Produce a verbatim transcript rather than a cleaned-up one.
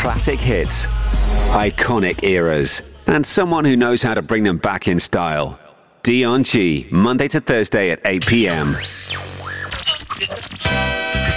Classic hits, iconic eras, and someone who knows how to bring them back in style. Dion G, Monday to Thursday at eight p.m.